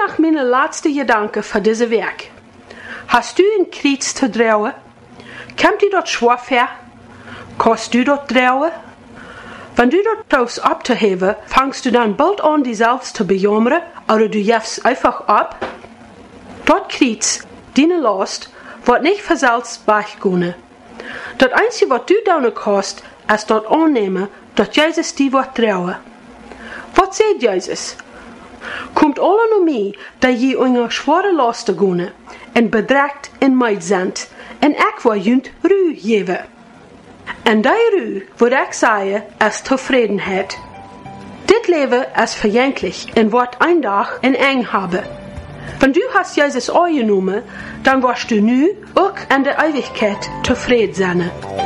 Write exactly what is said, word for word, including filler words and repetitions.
noch meine letzte Gedanke für diese Werk. Hast du in Krieg zu drauen? Kommt du dort schwer her? Kannst du dort drauen? Wenn du dort traust abzuheben, fangst du dann bald an, dich selbst zu bejammern, oder du jeffst einfach ab? Dort Krieg, deine Last, wird nicht versalzt weggehen. Das Einzige, was du tun kannst, ist dort annehmen, dass Jesus dich wird trauen. Was sagt Jesus? Kommt alle nur mir, da je eure schwere Lasten gehen, en bedregt en meid sind, en ik wil junt Ruhe geben. En die Ruhe, wat ik zei, is tevredenheid. Dit Leben ist vergänglich en wordt ein Tag en eng haben. Wenn du hast Jesus angenommen, dann wirst du nu auch in der Ewigkeit zufrieden sein.